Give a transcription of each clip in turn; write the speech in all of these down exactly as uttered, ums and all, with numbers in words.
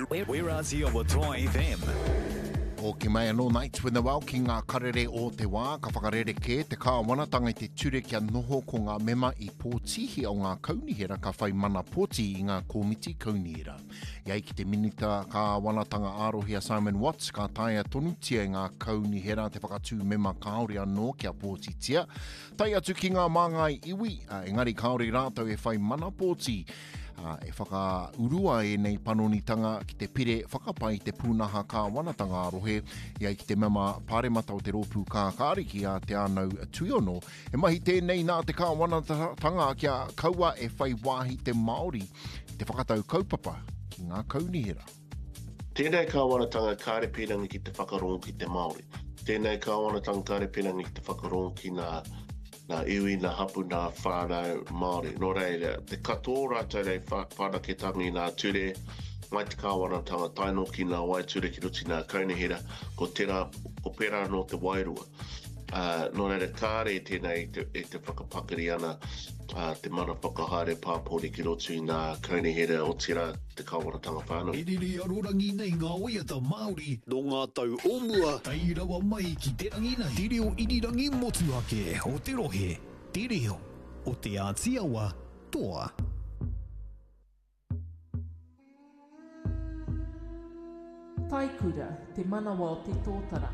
We're Aussie o Toa F M. O ki mai anō night when the well ki ngā karere o te wā, ka whakarere ke te kāwanatanga i te ture kia noho ko ngā mema i pōtihi o ngā kaunihera ka whai mana pōti i ngā komiti kaunihera. Iai ki te minita kāwanatanga arohia Simon Watts ka taia tonutia i ngā kaunihera te whakatū mema kaori anō kia pōtitia. Tai atu ki ngā māngai iwi, uh, engari kaori rātau e whai mana pōti. Uh, e whaka urua e nei panonitanga ki te pire whakapai te pūnaha ka wanatanga arohe iai ki te mema pāremata o te rōpū ka kāriki a te anau tuiono. E mahi tēnei nā te ka wanatanga kia kaua e whai wāhi te Māori te whakatau kaupapa ki ngā kaunihera. Tēnei ka wanatanga kārepirangi ki te whakarongo ki te Māori. Tēnei ka wanatanga kārepirangi ki te whakarongo ki ngā nā iwi, nā hapu, nā whānau Māori. Nō reira, te katoa rātou rei whānaketangi nā ture, mai te kāwanatanga taino ki nā waiture ki ruti nā kaunihera, ko tera, ko pera no te wairua. Uh, nō reira, kāre tēnei te, e te whakapakari ana, uh, te mana whakahaere pāpori ki ruti nā kaunihera o tera te kāwanatanga whānau. Iriri arorangi nei ngā waiata Māori. No ngā tau omua. Tai rawa mai ki te rangina te reo irirangi motu ake o te rohe. Te reo o te Ātiawa toa. Taikura, te manawa o te tōtara.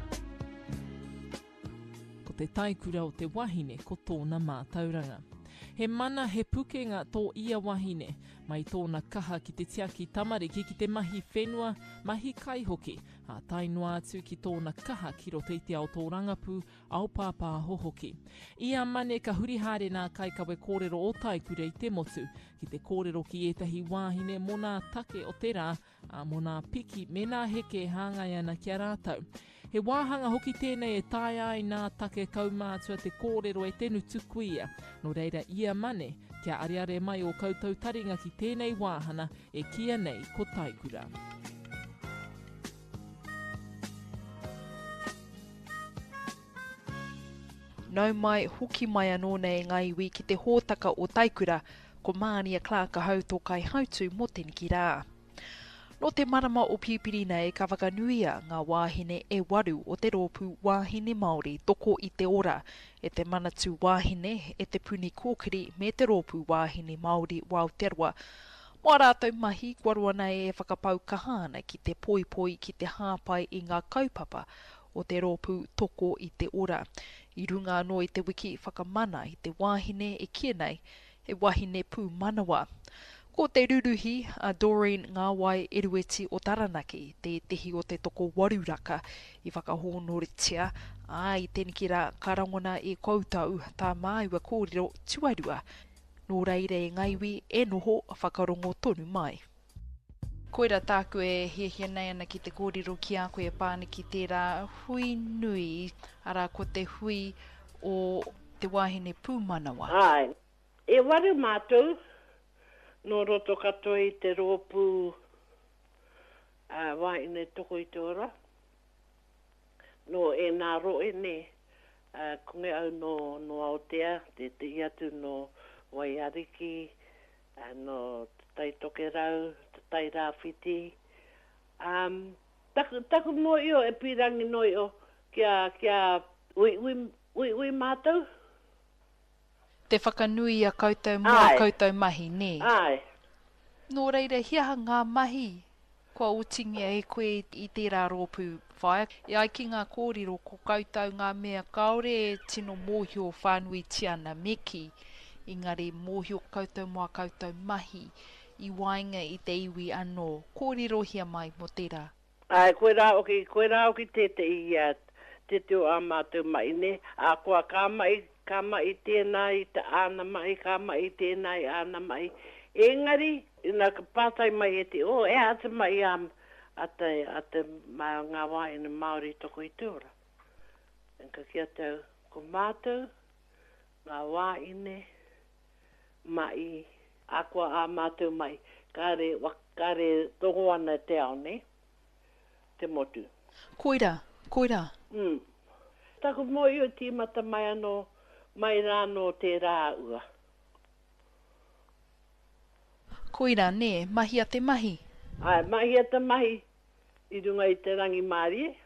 Ko te taikura o te wahine ko tōna mātauranga. He mana he pukenga tō ia wahine, mai tōna kaha ki te tiaki tamariki ki te mahi whenua, mahi kaihoki, a tainua atu ki tōna kaha ki roteiti au tō rangapū, au pāpā hohoki. Ia mane ka hurihare nā kaikawe kōrero o taikura i te motu, ki te kōrero ki etahi wahine mona take o te rā, a mona piki me nā heke hāngai ana kia rātau. He wāhanga hoki tēnei e tai ai nā take kaumātua te kōrero e tenu tukuia. No reira ia mane, kia ariare mai o koutou taringa ki tēnei wāhana e kia nei ko taikura. Nau mai hoki mai anō nei ngā iwi ki te hōtaka o taikura, ko Mānia Clark ka hau tō kai hautu mo te niki rā. No te marama o Pipiri nei ka whakanuia ngā wāhine e waru o te rōpū wāhine Māori toko i te ora, e te manatu wāhine e te puni kōkiri me te rōpū wāhine Māori o Aotearoa. Mō rātou mahi, kwarua nei e whakapau kahana ki te poipoi ki te hāpai i ngā kaupapa o te rōpū toko i te ora. I runga anō i te wiki whakamana i te wāhine e kia nei, e wāhine pū manawa. Ko te ruruhi, a Doreen Ngāwai Erueti o Taranaki, te tehi o te toko waruraka i whakahōnoritia, a i tenikira karangona e koutou tā māua kōrero tuarua. Nō reire e ngaiwi e noho whakarongo tonu mai. Koira tāku e hiahia nei ana ki te kōrero ki a koe e pāne ki tērā hui nui, ara ko te hui o te wāhine pūmanawa. Ai, e waru mātou, no roto katoa i te rōpū uh, wāhine toko i te ora. No e nā roe ne, uh, konge au no, no Aotea, te te iatu no Waiariki, uh, no te tai toke rau, te tai rāwhiti. Um, taku, taku no io e pirangi no io kia, kia ui, ui, ui, ui mātou. Te whakanui a koutou mua koutou mahi, ne? Ai. Nō reira, hiaha ngā mahi, kua utingia e koe i tērā rōpū whaia. I ai ki ngā kōrero, ko koutou ngā mea kaore e tino mōhio whānui tiana meki, engari mōhio koutou mua koutou mahi, i wainga i te iwi anō. Kōrero hia mai mo tērā. Ai, koe rā oki, koe rā oki te te i uh, te teo a mātou mai, ne? A koa kā mai, ka mai tēnei, te āna mai, ka mai tēnei, āna mai. Engari, ina ka pātai mai e te o, e ata mai am, ata, ata mai ngā wāhine Māori toko i te ora. En ka kia tau, ko mātou, ngā wāhine mai, a koa a mātou mai, kāre, kāre tongo ana te ao, ne? Te motu. Koira, koira. Mm. Tako mo i o tīmata mai anō, mai rāno te rā ua. Koira, ne, mahi a te mahi. Ai, mahi ata mahi. I runga i te rangi maari e.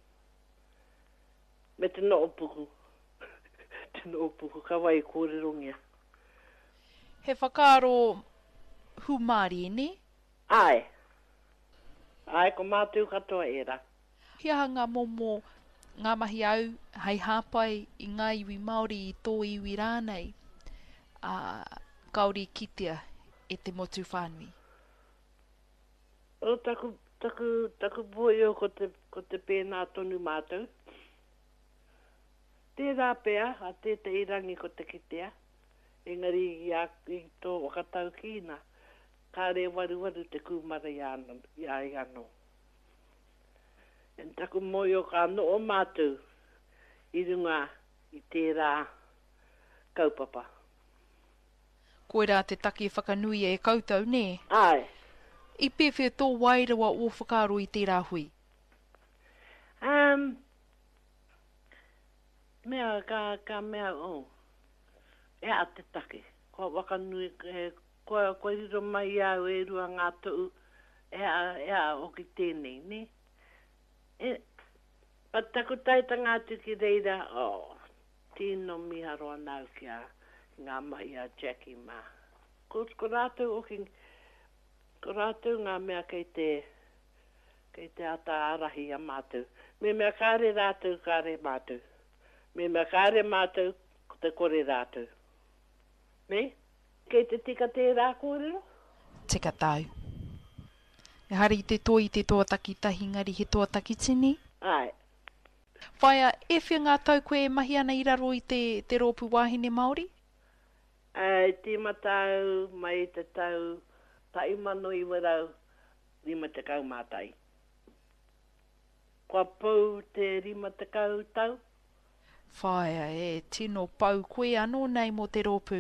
Me te no puku. Te no puku, ka wai kōrerongia. He whakaaro hu Māori, ne? Ai. Ai, ko mātou katoa era. Hia ngā momo ngā mahi au, hei hāpai i ngā iwi Māori i tō iwi rānei, a kaori kitea e te motu whānui. O taku, taku, taku pōio ko te, ko te pēnā tonu mātou. Tērā pēa, a tēta irangi ko te kitea. Engari i, a, i tō wakatau kīna, kāre waru waru te kūmara i ano. I ano. En taku moio ka no o mātou i runga i tērā kaupapa. Koera te taki whakanui e koutou, ne? Ai. I pewhia tō wairawa o whakaaro i tērā hui? Um, mea, ka, ka mea o. E a te taki. Ko wakanui, e, ko, ko riro mai au e rua ngā tuu. E a, e a o ki tēnei, ne? E, pat taku taita ngā tuki reira, o, oh, tino miha roa nau ki a ngā mai a Jackie ma. Ko, ko rātou o ki, ko rātou ngā mea kei te, kei te ata arahi a mātou. Me mea kāre rātou, kāre mātou. Me mea kāre mātou, ko te kore rātou. Me? Kei te tika te rā kōrero? Tika tau. E hari te tō i te tō takitahi ngari he tō takitini? Ai. Whaia, e whia ngā tau koe e mahi ana i raro i te, te rōpu wāhine Māori? Ai, te matau mai te tau tai mano i warau rima te kau mātai. Kua pou te rima te kau tau? Whaia, e tino pau koe anō nei mo te rōpu.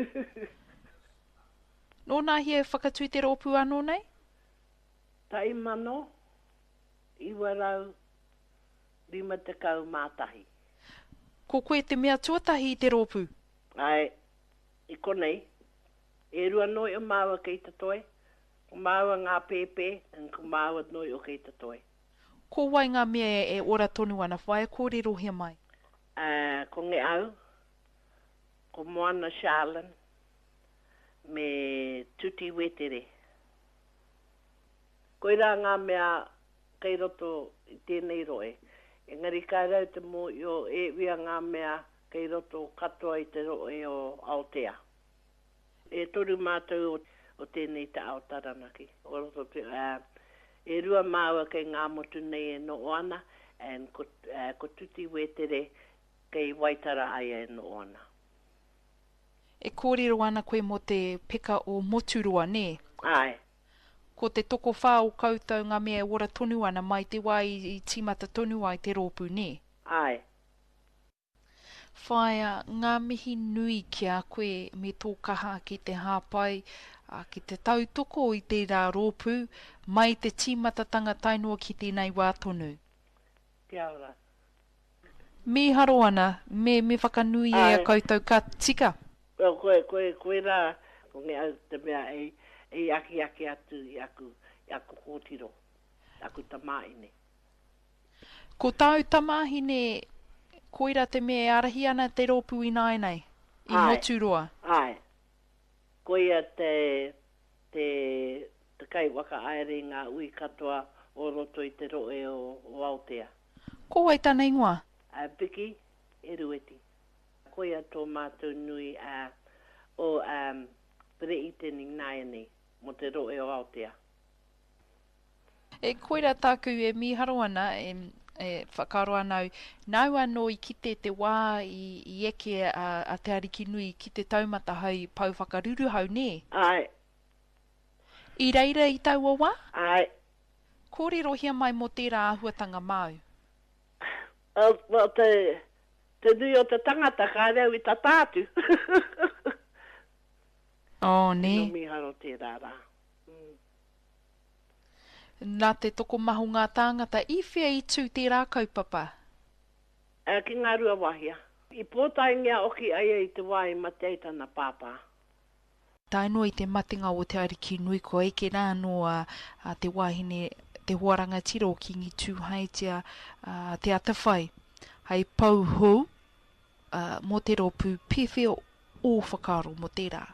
Nō nā hia whakatui te rōpu anō nei? Tai mano i warau rima te kau mātahi. Ko koe te mea tuatahi i te rōpu? Ai, i konei. E rua noi o māua kei te toi. Ko māua ngā pēpē, en ko māua noi o kei te toi. Ko wai ngā mea e, e ora tonu ana, whaia kōrero hea mai? Uh, ko nge au, ko moana Charlene, me tuti wetere. Ko ira ngā mea kei roto i tēnei roe. Engari kai rau te mō i o e wia ngā mea kei roto katoa i te roe o Aotea. E toru mātou o, o tēnei te Aotaranaki. O roto te, uh, e rua māua kei ngā motu nei e no ana, and ko, uh, ko tuti wetere kei waitara ai e no ana. E kōrero ana koe mo te peka o moturua, ne? Ai. Ko te toko whā o koutou ngā mea e ora tonu ana mai te wai i tīmata tonu ai te rōpu, ne? Ai. Whaia, ngā mihi nui ki a koe me tō kaha ki te hāpai, a ki te tautoko i te rā rōpu, mai te tīmatatanga tainua ki tēnei wā tonu. Kia ora. Me haro ana, me, me whakanui e a koutou ka tika? Well, koe, koe, koe rā, ko nge au te mea e, e aki aki atu i aku, i aku kōtiro, aku tamāhine. Ko tau tamāhine, koira te mea e arahi ana te rōpu i nai nei, i Ai. moturoa. Ai. Koia te, te, te kai waka aere ngā ui katoa o roto i te roe o, o Aotea. Ko wai tāna ingoa? A Piki, e rueti. Koia tō mātou nui a, o um, Preiteni Naiani, mo te roe o Aotea. E koira tāku e miharo ana, e, e whakaro anau, nau anō i kite te wā i, i eke a, a te ariki nui ki te taumata hau pau whakaruru hau, ne? Ai. I reira i tau o wā? Ai. Kōrero hia mai mo tērā ahuatanga mau. Uh, well, te, te nui o te tangata ka reo i ta tātu. Oh, ne? No miharo tērā rā. Mm. Nā te toko mahu ngā tāngata, i whia i tū tērā kaupapa? Uh, ki ngā rua wahia. I pōtai ngā oki aia i te wai ma teitana pāpā. Tai noa i te matinga o te ariki nui ko eke nā noa uh, te wahine, te huaranga tiro ki ngi tūhaitia uh, te atawhai. Hei pauhou uh, mo te ropu pewhio o whakaro mo te rā.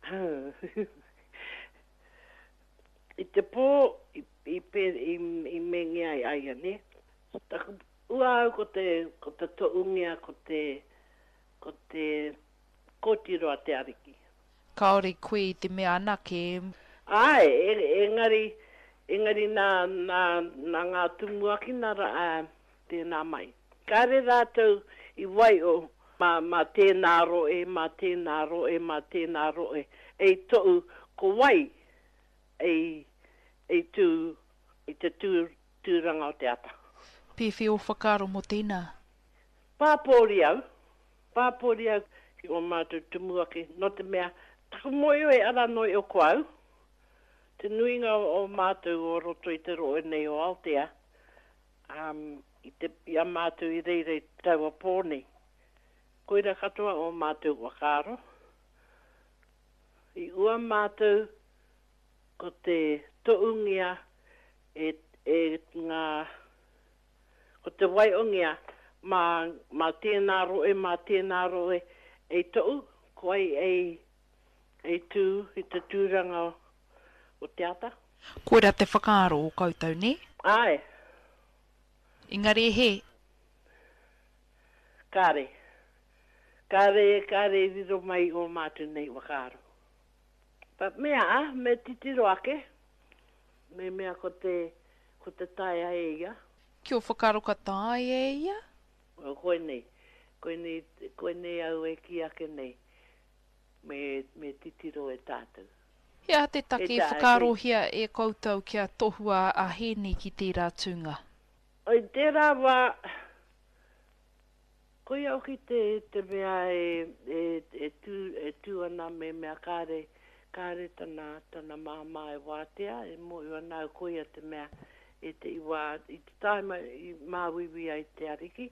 I te pō, i, i, i, i mengi ai ai ane. Taku ua au ko te, ko te toungia, ko te, ko te kōtiro a te ariki. Kaore koe i te mea anake. Ai, e, engari, engari nā, nā, nā ngā tumuaki nā ra a tēnā mai. Kāre rātou i wai o ma, ma tēnā roe, ma tēnā roe, ma tēnā roe. E tou ko wai e, e tū, i te tū, tūranga o te ata. Pewhi o whakaro mo tēnā. Pāpōri au, pāpōri au ki o mātou tumuaki, no te mea, taku moio e ara noi o koau. Te nuinga o mātou o roto i te roe nei o Aotea. Um, i te ia mātou i reirei tau a pōne. Koira katoa o mātou wakaro. I ua mātou ko te toungia e, e ngā, ko te waiongia ma, ma tēnā roe, ma tēnā roe e tou, koai e e tū, i te tūranga o, o te ata. Koira te whakaaro o koutou, ne? Ai. Engari he. Kāre. Kāre, kāre riro mai o mātu nei whakaaro. Pa mea a, me titiro ake. Me mea ko te, ko te tai a eia. Ki o whakaaro ka tai e ia? O koe nei. Koe nei, koe nei au e ki ake nei. Me, me titiro e tātou. Hea te take E e tā, whakarohia e koutou kia tohua a hēni ki tērā tūnga. O i tērā wā, koe au ki te, te mea e, e, e, tū, e tū ana me mea kāre, kāre tana, tana māma e wātea, e mo i ana koe a te mea e te iwa, i te taima i māwiwi ai te ariki.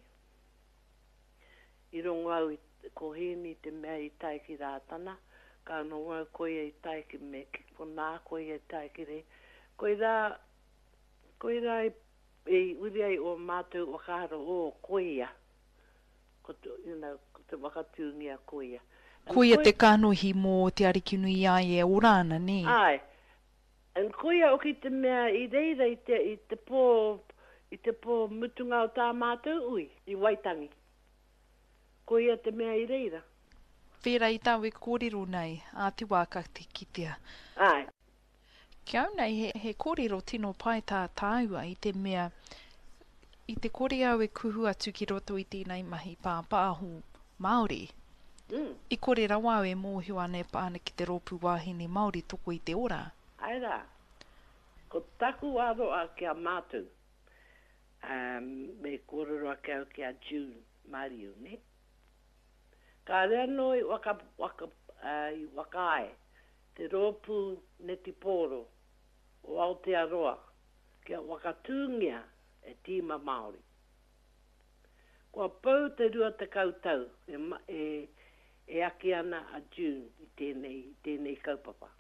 I rongo au i ko hēni te mea i taiki rātana, ka no wau koe i taiki me ki puna, koe i taiki re. Koe rā, koe rā i, i uri ai o mātou wakaro o koea, ko te, you know, ko te wakatūngia koea. Koea te kanohi mō te ariki nui ai e orana, ne? Ai, en koea o ki te mea i reira i te, i te pō, i te pō mutunga o tā mātou ui, i Waitangi. Koea te mea i reira. Whera i tāu e kōrero nei, a te wāka te kitea. Ai. Kia au nei, he, he kōrero tino pai tā tāua i te mea, i te kore au e kuhu atu ki roto i tēnei mahi pāpāhu Māori. Mm. I kore rawa e mōhio ane pāne ki te ropu wāhine Māori toko i te ora. Ai rā. Ko taku aro a kia mātou. Um, me kōrero a kia kia June Mariu, ne? Ka rea noi waka, waka, uh, i wakae, te rōpū neti pōro o Aotearoa, kia wakatūngia e tīma Māori. Kua pau te rua te kautau e, e, e aki ana a June i tēnei, tēnei kaupapa.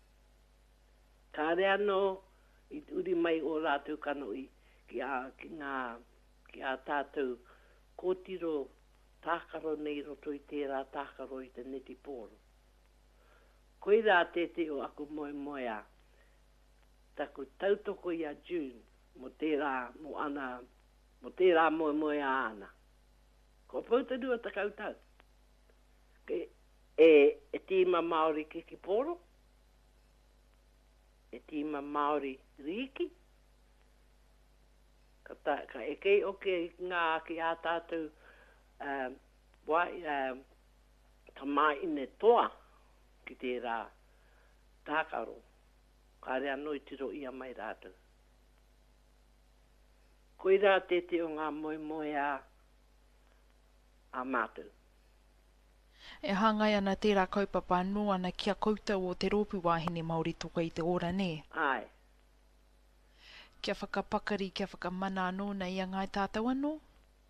Ka rea no i uri mai o rātou kanoi ki a, ki ngā, ki a tātou kōtiro tākaro nei roto i tērā tākaro i te neti pōro. Koe rā te te o aku moe moe a. Taku tautoko i a June, mo tērā, mo ana, mo tērā moe moe a ana. Ko pautarua ta kautau. Ke e, e tīma Māori kiki pōro. E tīma Māori riki. Ka, ta, ka e kei oke ngā ki a tātou Um, wai, um, ka mai ine toa ki te rā tākaro. Ka rea noi tiro ia mai rātou. Koe rā te te o ngā moe moe a, a mātou. E hangai ana tērā kaupapa no ana kia koutou o te rōpu wāhine Māori toka i te ora, ne? Ai. Kia whakapakari, kia whakamana anō nei a ngai tātou anō?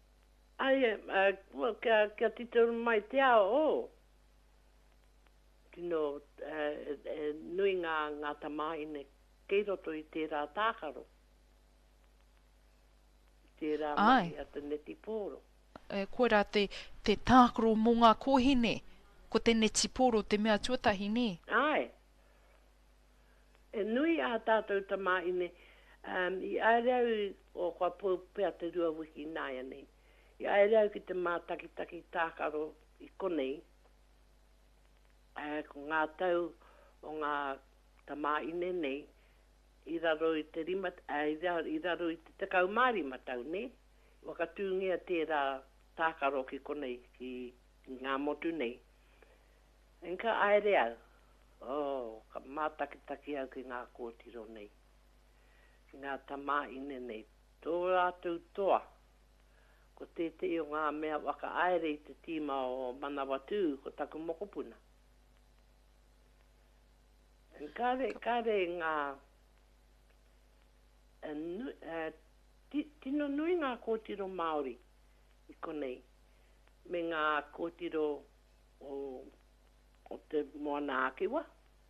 Ai, uh, well, kia, kia titoru mai te ao, o. Ki tino uh, uh, nui ngā, ngā tamaine kei roto i tērā tākaro. Tērā mai a te neti pōro. E, koe rā te, te tākaro mō ngā kōhine, ko te neti pōro te mea tuatahi, ne? Ai. E nui a tātou tamaine, um, i aereau o kua pō pēr te rua wiki nāia nei. I aereau ki te mātakitaki tākaro i konei, uh, ko ngā tau o ngā tamaine nei, i raro i te rima, uh, i, raro, i raro i te tekau mārima tau, ne? Wakatūngia tērā tākaro ki konei, ki, ki ngā motu nei. Enka aere au, oh, ka mātakitaki au ki ngā kōtiro nei, ki ngā tamaine nei, tō rātou toa, ko te te o ngā mea waka aere i te tīma o Manawatū, ko taku mokopuna. En kare, kare ngā, uh, uh, tino nui ngā kōtiro Māori i konei, me ngā kōtiro o, o te moana akiwa.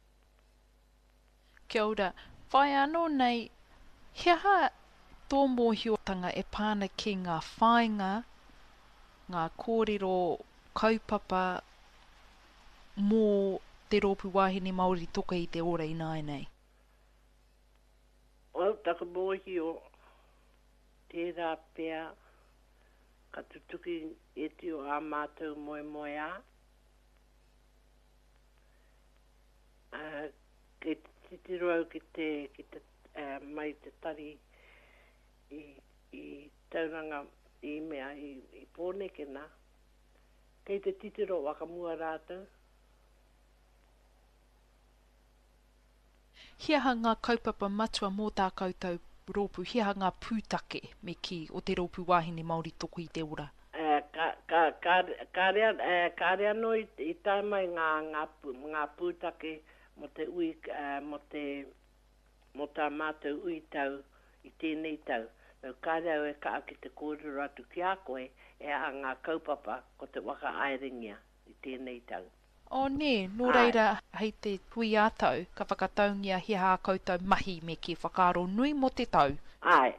Kia ora, whai anō nei, hea tō mōhiotanga e pāna ki ngā whāinga, ngā kōrero kaupapa mō te rōpu wāhine Māori toka i te ora i nāi nei. O, taka mōhio, tērā pēr, ka tutuki e te o ā mātou moe moe ā. Uh, ke titiro au ki te, ki te uh, mai te tari i, i tauranga i mea i, i pōneke nā. Kei te titiro wakamua rātou. Hiaha ngā kaupapa matua mō tā koutou rōpu, hiaha ngā pūtake me ki o te rōpu wāhine Māori toku i te ora? Uh, ka, ka, ka, ka, rea, uh, ka rea no i, i tai mai ngā, ngā, ngā pūtake mo te ui, uh, mo te, mo tā mātou ui tau i tēnei tau. Nau ka rea e ka ki te kōrero atu ki a koe e a ngā kaupapa ko te waka aerengia i tēnei tau. O ne, nō reira hei te hui ātau, ka whakataungia hiaha koutou mahi me ki whakaaro nui mo te tau. Ai.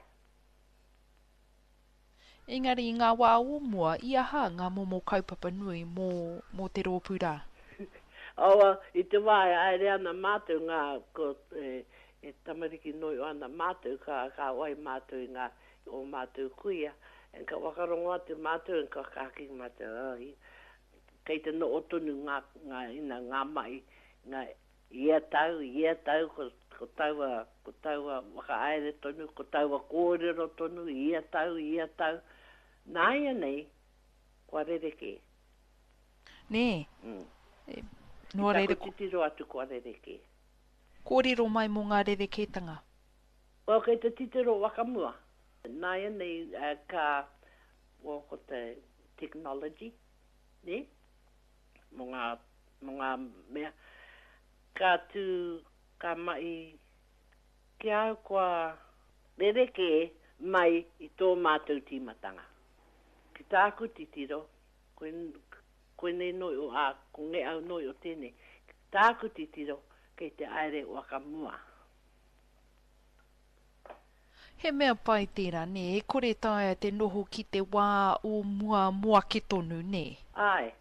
Engari i ngā wā omua, i aha ngā momo kaupapa nui mō, mō te rōpu rā. Oa, i te wāia aere ana mātou ngā, ko, e, e tamariki noi o ana mātou, ka, ka wai mātou i ngā, o mātou kuia, en ka wakarongo atu mātou, en ka kāki mātou, oh, i, kei te no otonu ngā, ngā, ina, ngā mai, ngā ia tau, ia tau, ko, ko taua, ko taua waka aere tonu, ko taua kōrero tonu, ia tau, ia tau. Nā ia nei, kua rereke. Nē, Mm. e, no reire, Ko titiro atu kua rereke. kōrero mai mō ngā rereketanga. O kei te titiro wakamua. Nā ia nei, uh, ka, o ko te technology, ne? Mo ngā, mo ngā mea, ka tū, ka mai, ki au kua rereke mai i tō mātou tīmatanga. Ki tāku titiro, koe, koe ne noi o a, ko nge au noi o tēne, ki tāku titiro, kei te aere wakamua. He mea pai tērā, ne, e kore taia te noho ki te wā o mua mua ke tonu, ne? Ai.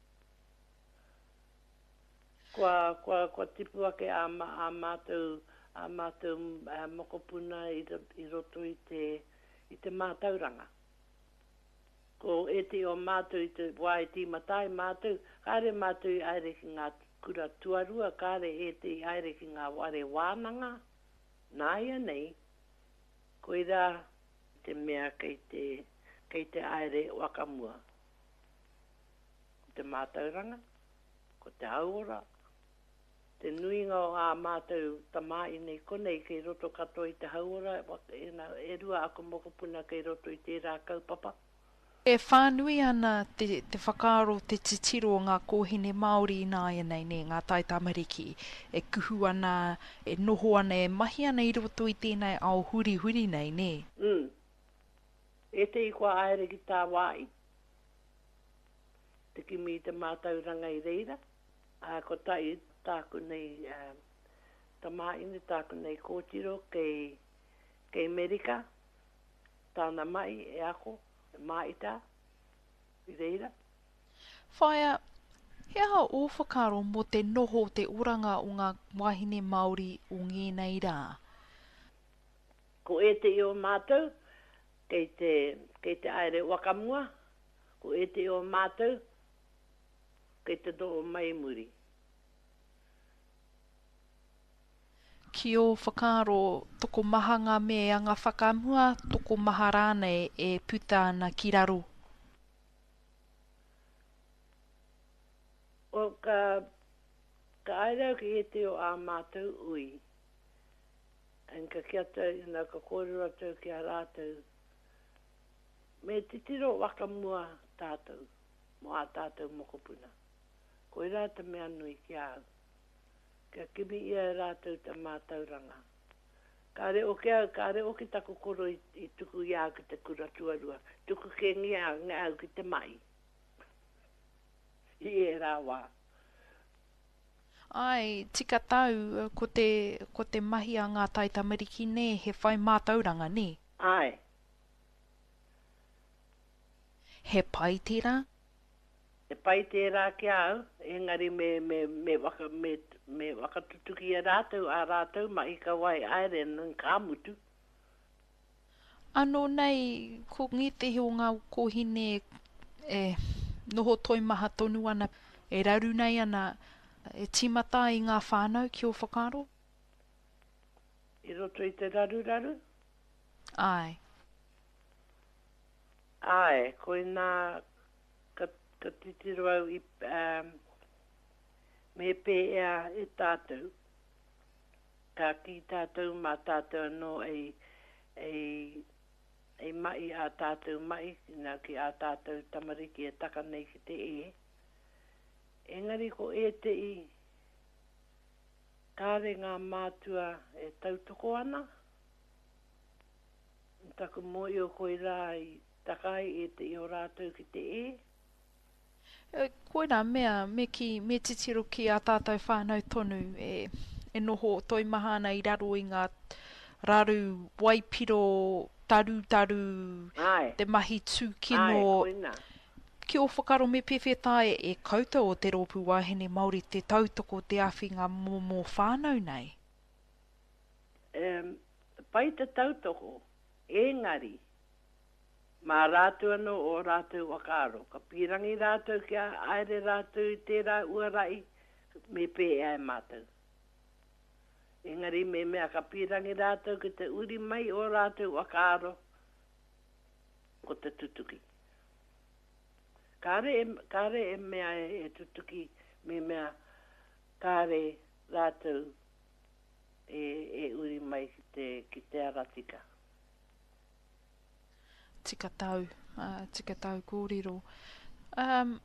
Kua, kua, kua tipu ake a, ma, a mātou, a mātou a mokopuna i, i roto i te, i te mātauranga. Ko e te o mātou i te wai ti matai mātou, kāre mātou i aere ki ngā kura tuarua, kāre e te i aere ki ngā ware wānanga. Nā ia nei, koe rā te mea kei te, kei te aere wakamua. Ko te mātauranga, ko te hauora, te nuinga o a mātou tamai nei konei kei roto katoa i te hauora, e, na, e rua ako mokopuna kei roto i tērā kaupapa. E whānui ana te, te whakaaro, te titiro o ngā kōhine Māori i nāia nei, ne, ngā tai tamariki, e kuhu ana, e noho ana, e mahi ana i roto i tēnei ao huri huri nei, ne? Mm. E te i kua aere ki tā wai. Te kimi i te mātauranga i reira. A ko tai tāku nei, uh, tamā ini tāku nei kōtiro kei, kei Amerika, tāna mai e ako, e maita, i reira. Whaia, he aha o whakaro mo te noho te oranga o ngā wahine Māori o ngēnei rā? Ko e te i o mātou, kei te, kei te aere wakamua, ko e te i o mātou, kei te do o mai muri. Ki o whakaro, toko maha ngā me a ngā whakamua, toko maha rānei e puta ana ki raro. O ka, ka aerau ki e te o a mātou ui. En ka kia tau, ina ka kōrua tau ki a rātou. Me titiro wakamua tātou, mo a tātou mokopuna. Koe rāta mea nui ki au. Kia kimi ia rātou ta mātauranga. Ka re o kia, ka re o ki taku koro i, i tuku ia ki te kura tuarua. Tuku ke ngia ngā au ki te mai. I e rā wā. Ai, tika tau, ko te, ko te mahi a ngā taitamariki ne, he whai mātauranga ne? Ai. He pai tērā? E pai tērā ki au, engari me, me, me, waka, me, me wakatutuki a rātou, a rātou, ma i ka wai aere nang kāmutu. Anō nei, ko ngi te heo ngā kohine e noho toi maha tonu ana, e raru nei ana, e timata i ngā whānau ki o whakaro? I roto i te raru raru? Ai. Ai, koe nā ka, ka titiro au i um, me pē ea e tātou. Ka ki tātou mā tātou anō ei, ei, ei mai a tātou mai, nā ki a tātou tamariki e taka nei ki te e. Engari ko e te i kāre ngā mātua e tautoko ana. Taku mo i o koe rā i takai e te i o rātou ki te e. E, koe rā mea, me, ki, me titiro ki a tātou whānau tonu, e, e noho toi mahana i raro i ngā raru waipiro taru taru, Ai. te mahi tūkino. Ai, koe nā. Ki o whakaro me pewhetai e koutou o te rōpū wahine Māori te tautoko te awhinga mō mō whānau nei? Um, pai te tautoko, engari, mā rātou anō o rātou wakaro. Ka pirangi rātou kia aere rātou i tērā uarai, me pē e mātou. Engari me mea ka pirangi rātou ki te uri mai o rātou wakaro, ko te tutuki. Kāre e, kāre e mea e, e tutuki me mea kāre rātou e, e uri mai ki te, ki te aratika. Tika tau, uh, tika tau kōrero. Um,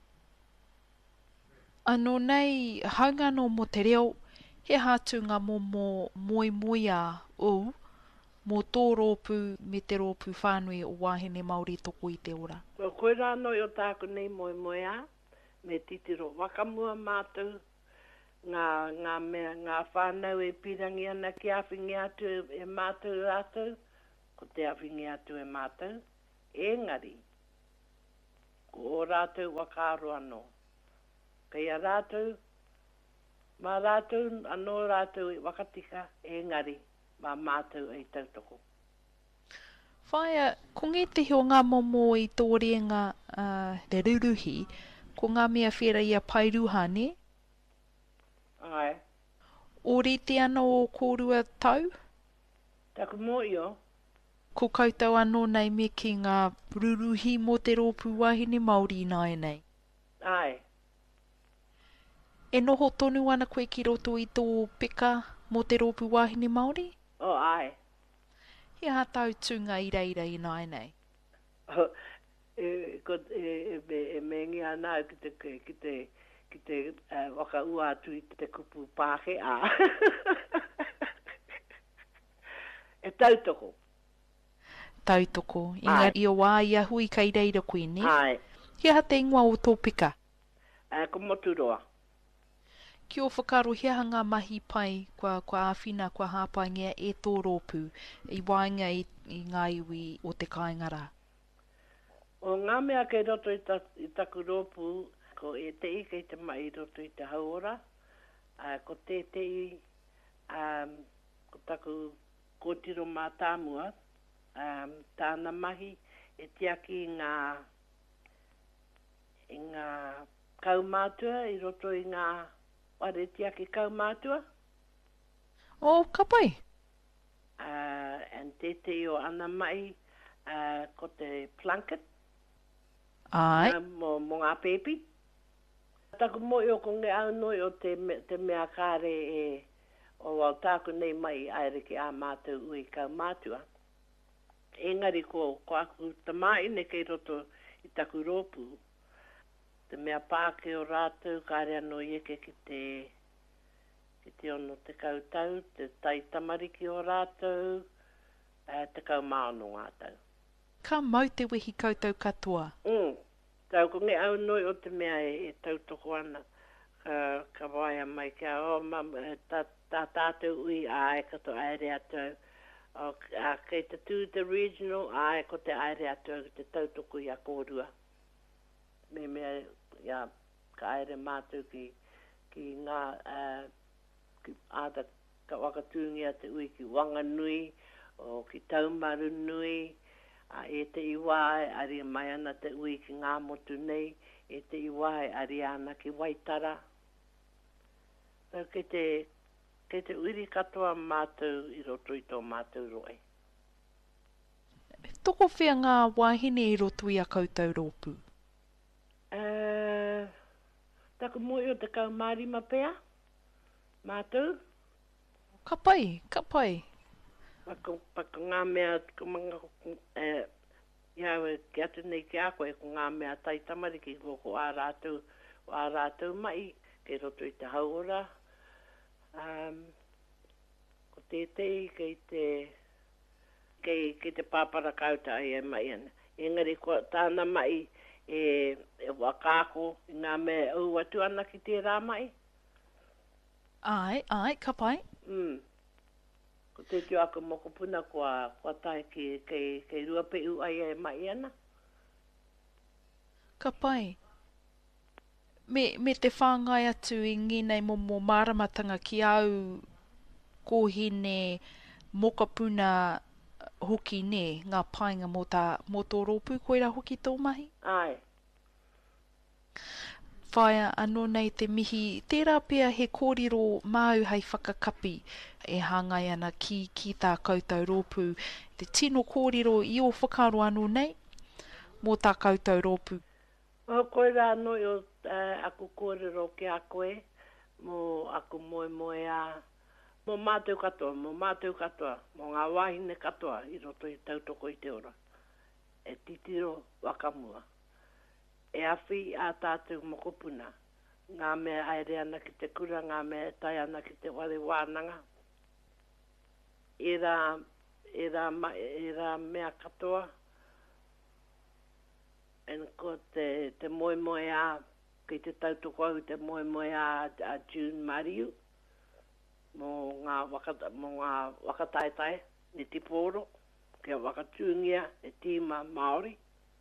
anō nei, haungano mo te reo, he hātunga mo mō moi moi a u, mō tō rōpū me te rōpū whānui o wāhine Māori toko i te ora. Ko koe rāno i o tāku nei moe moe a, me titiro wakamua mātou, ngā, ngā, mea, ngā whānau e pirangi ana ki awhingi atu e, e mātou rātou, ko te awhingi atu e mātou, engari, ko o rātou wakaro anō. Kei a rātou, mā rātou, anō rātou i wakatika, engari, mā mātou e tautoko. Whaia, ko nge te heo ngā momo i tō renga uh, te ruruhi, ko ngā mea whera ia pairuha, ne? Ai. Ori te ana o kōrua tau? Taku mo i o. Ko koutou anō nei me ki ngā ruruhi mo te rōpū wahine Māori nai nei. Ai. E noho tonu ana koe ki roto i tō peka mo te rōpū wahine Māori? O, ai. He ha tau tunga i reira i nai nei. O, e, ko, e, e, me, e me ngi ana ki te, ki te, ki te uh, waka ua atu i te kupu pāhe a. E tautoko. Tautoko. Inga i o wā i ahui kai reira koe, ne? Ai. He ha te ingoa o tō pika? Uh, ko moturoa. Ki o whakarohia ngā mahi pai, kua, kua awhina, kua hāpaingia e tō rōpū, i wainga i, i ngā iwi o te kāingara. O ngā mea kei roto i, ta, i taku rōpū, ko e te i kei te mai i roto i te hauora, uh, ko te te i, um, ko taku kōtiro mā tāmua, um, tāna mahi e tiaki i ngā, i ngā kaumātua, i roto i ngā ware tiaki kaumātua. O, ka pai? Uh, and te te o ana mai, uh, ko te plunket. Ai. Uh, mo, mo ngā pepi. Taku moi o ko nge au noi o te, me, te mea kāre e o wau tāku nei mai aere ki a mātou ui kaumātua. Engari ko, ko aku tamai ne kei roto i taku rōpū. Te mea pāke o rātou, kāre anō ieke ki te, ki te ono te kautau, te tai tamariki o rātou, uh, te kaumaono ngātau. Ka mau te wehi koutou katoa. Mm. Tau ko nge au noi o te mea e, e tautoko ana. Ka, ka waia mai kia, o oh, mam, tā tā tātou ui ae kato aere atou. O, a, kei te tū te regional, ae ko te aere atou, te tautoko i a kōrua. Me mea, ia, ka aere mātou ki, ki ngā, uh, ki āta ka wakatūngia te ui ki Wanganui, o ki Taumaru Nui, a e te iwae ari mai ana te ui ki ngā motu nei, e te iwae ari ana ki Waitara. Tau ke te, ke te uri katoa mātou i roto i tō mātou roe. Toko whea ngā wāhine i roto i a koutou rōpū? Uh, taku moi o te kaumārima pēa, mātou. Ka pai, ka pai. Pako, pako ngā mea, ko mga, uh, iau e ki atu nei ki a koe, ko ngā mea tai tamariki, ko ko ā rātou, o ā rātou mai, kei roto i te hauora. Um, ko tētei, kei te, kei, kei te pāpara kauta ai e mai ana. Engari, ko tāna mai, e, e wakāko, i ngā mea au atu ana ki te rā mai. Ai, ai, ka pai. Mm. Ko te tio ako moko puna kua, kua tai ki, kei, kei rua pe u ai e mai ana. Ka pai. Me, me te whāngai atu i nginei mo mō māramatanga ki au kōhine mokapuna hoki ne, ngā painga mō, tā, mō tō rōpū koira hoki tō mahi? Ai. Whaia anō nei te mihi, tērā pia he kōrero māu hei whakakapi e hāngai ana ki, ki tā koutou rōpū. Te tino kōrero i o whakaro anō nei, mō tā koutou rōpū. O koe rā noi o uh, aku kōrero ki a koe, mō aku moe moe a, mō mātou katoa, mō mātou katoa, mō ngā wāhine katoa i roto i tautoko i te ora. E titiro wakamua. E awhi a tātou mokopuna. Ngā mea aere ana ki te kura, ngā mea tai ana ki te ware wānanga. E rā, e rā, e rā mea katoa. En ko te, te moe moe a, ki te tautoko au te moe moe a, a June Mariu. Mō ngā, wakata, mō ngā wakataetai, ni tiporo, kia wakatūngia, e tīma Māori.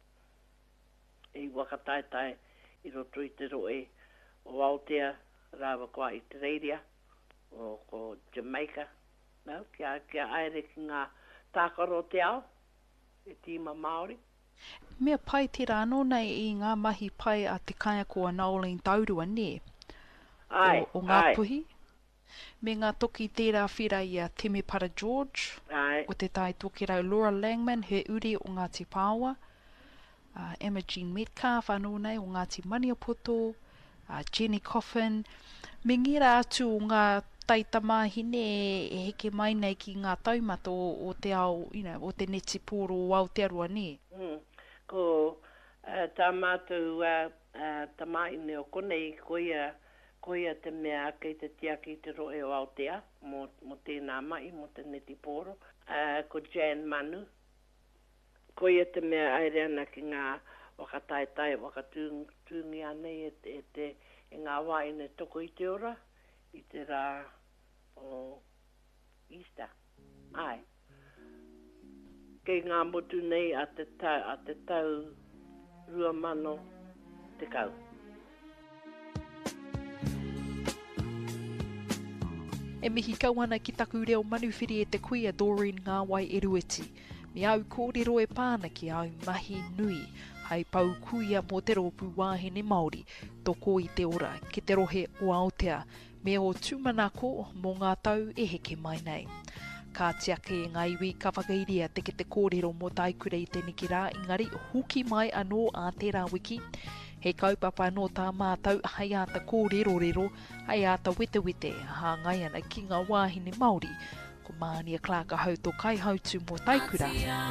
I wakataetai i roto i te roe o Aotea, rāwa koa i te Reiria, o ko Jamaica. No, kia, kia aere ki ngā tākaro te ao, e tīma Māori. Mea pai tira anō nei i ngā mahi pai a te kaia ko a Nolene Taurua, ne? Ai, o, o ngā ai. puhi. Me ngā toki tērā whira i a Temepara George, Ai. o te tai tokirau Laura Langman, he uri o Ngāti Pāua. Uh, Emma Jean Metcalf, anō nei, o Ngāti Maniapoto, uh, Jenny Coffin. Me ngira atu o ngā taitamahine e, e heke mai nei ki ngā taumata o, o te ao, you know, o te neti pōro o Aotearoa, ne? Mm. Ko uh, tā mātou uh, uh, tamaine o konei koia, koia te mea kei te tiaki te roe o Aotea, mo, mo tēnā mai, mo te neti pōro. Uh, ko Jan Manu. Koia te mea aere ana ki ngā wakataetai, wakatūngi anei e, e te e ngā waine toko i te ora. i te rā o Easter. Ai. Kei ngā motu nei a te tau, a te tau rua mano te kau. E mihi kauana ki taku reo manuwhiri e te kuia Doreen Ngāwai e Rueti. Me au kōrero e pāna ki au mahi nui, hei pau kuia mō te ropu wāhine Māori, toko i te ora ki te rohe o Aotea, me o tūmanako mō ngā tau e heke mai nei. Ka tiake e ngā iwi ka whakairia te ke te kōrero mō taikura i te niki rā, ingari huki mai anō a tērā wiki. He kaupapa no tā mātau hei ata kōrero rero, hei ata wete wete, ha ngai ana ki ngā wāhine Māori, ko Mānia Clark a hau tō kai hautu mō taikura